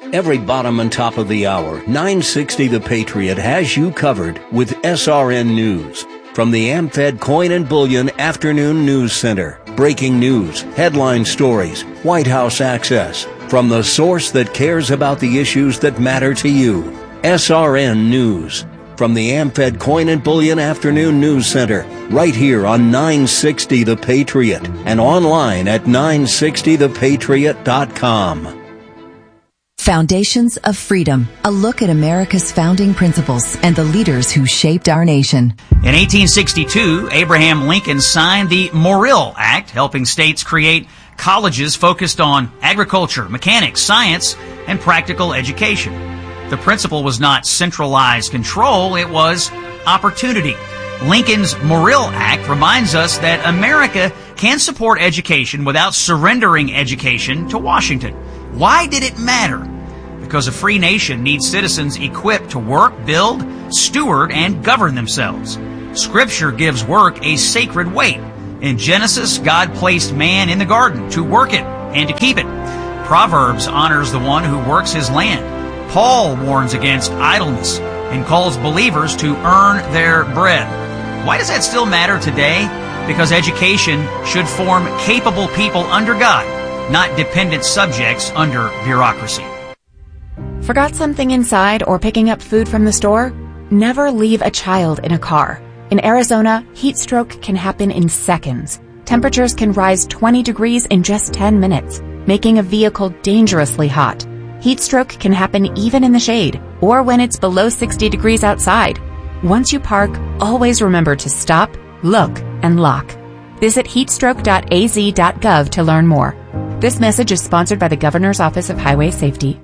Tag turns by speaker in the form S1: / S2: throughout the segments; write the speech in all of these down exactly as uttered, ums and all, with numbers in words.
S1: Every bottom and top of the hour, nine sixty The Patriot has you covered with S R N News. From the AmFed Coin and Bullion Afternoon News Center. Breaking news, headline stories, White House access. From the source that cares about the issues that matter to you. S R N News. From the AmFed Coin and Bullion Afternoon News Center. Right here on nine sixty The Patriot. And online at nine sixty the patriot dot com.
S2: Foundations of Freedom, a look at America's founding principles and the leaders who shaped our nation.
S3: In eighteen sixty-two, Abraham Lincoln signed the Morrill Act, helping states create colleges focused on agriculture, mechanics, science, and practical education. The principle was not centralized control, it was opportunity. Lincoln's Morrill Act reminds us that America can support education without surrendering education to Washington. Why did it matter? Because a free nation needs citizens equipped to work, build, steward, and govern themselves. Scripture gives work a sacred weight. In Genesis, God placed man in the garden to work it and to keep it. Proverbs honors the one who works his land. Paul warns against idleness and calls believers to earn their bread. Why does that still matter today? Because education should form capable people under God, not dependent subjects under bureaucracy.
S4: Forgot something inside or picking up food from the store? Never leave a child in a car. In Arizona, heat stroke can happen in seconds. Temperatures can rise twenty degrees in just ten minutes, making a vehicle dangerously hot. Heat stroke can happen even in the shade or when it's below sixty degrees outside. Once you park, always remember to stop, look, and lock. Visit heatstroke dot a z dot gov to learn more. This message is sponsored by the Governor's Office of Highway Safety.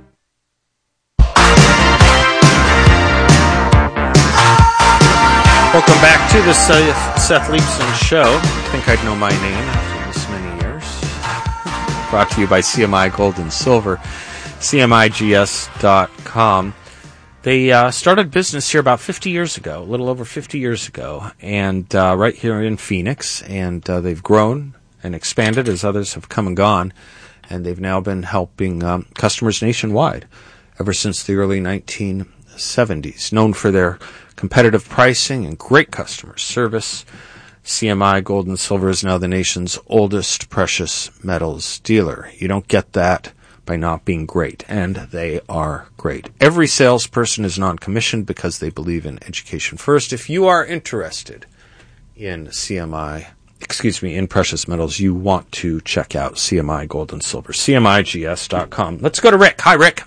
S5: Welcome back to the Seth, Seth Leibsohn Show. I think I'd know my name after this many years. Brought to you by C M I Gold and Silver, C M I G S dot com. They uh, started business here about fifty years ago, a little over fifty years ago, and uh, right here in Phoenix. And uh, they've grown and expanded as others have come and gone. And they've now been helping um, customers nationwide ever since the early nineteen seventies. Known for their competitive pricing and great customer service, C M I Gold and Silver is now the nation's oldest precious metals dealer. You don't get that by not being great, and they are great. Every salesperson is non-commissioned because they believe in education first. If you are interested in C M I, excuse me, in precious metals, you want to check out C M I Gold and Silver, C M I G S dot com. Let's go to Rick. Hi, Rick.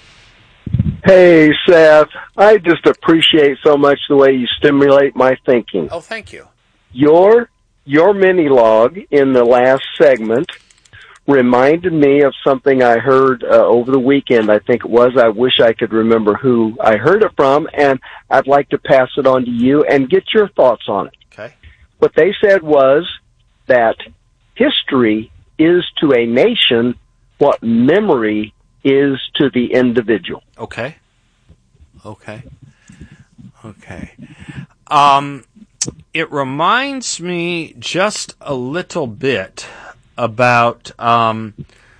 S6: Hey, Seth. I just appreciate so much the way you stimulate my thinking.
S5: Oh, thank you.
S6: Your your mini log in the last segment reminded me of something I heard uh, over the weekend. I think it was. I wish I could remember who I heard it from, and I'd like to pass it on to you and get your thoughts on it.
S5: Okay.
S6: What they said was that history is to a nation what memory is to the individual.
S5: Okay. Okay. Okay. Um, it reminds me just a little bit about um,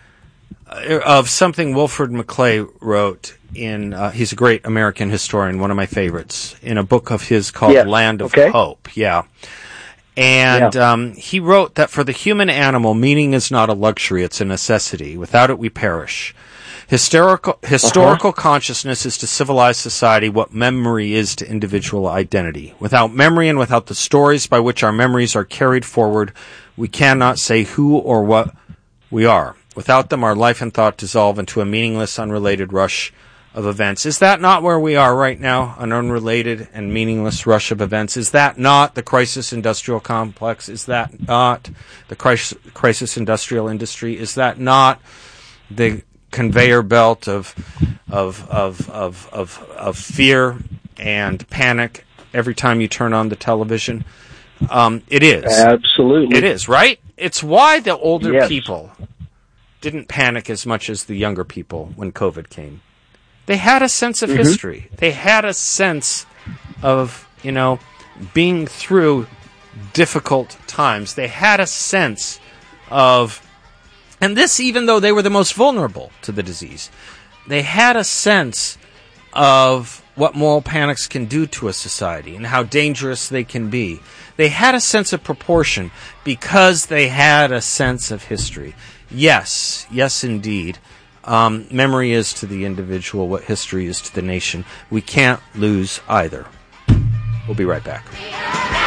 S5: of something Wilfred McClay wrote in, uh, he's a great American historian, one of my favorites, in a book of his called
S6: yes.
S5: Land of
S6: okay.
S5: Hope. Yeah. And
S6: yeah.
S5: um, he wrote that for the human animal, meaning is not a luxury, it's a necessity. Without it, we perish. Historical, historical uh-huh. consciousness is to civilized society what memory is to individual identity. Without memory and without the stories by which our memories are carried forward, we cannot say who or what we are. Without them, our life and thought dissolve into a meaningless, unrelated rush of events. Is that not where we are right now? An unrelated and meaningless rush of events? Is that not the crisis industrial complex? Is that not the crisis, crisis industrial industry? Is that not the conveyor belt of of of of of of fear and panic every time you turn on the television? Um, it is.
S6: Absolutely.
S5: It is, right? It's why the older
S6: yes.
S5: people didn't panic as much as the younger people when COVID came. They had a sense of mm-hmm. history. They had a sense of, you know, being through difficult times. They had a sense of, and this even though they were the most vulnerable to the disease, they had a sense of what moral panics can do to a society and how dangerous they can be. They had a sense of proportion because they had a sense of history. Yes, yes indeed. Um, memory is to the individual what history is to the nation. We can't lose either. We'll be right back.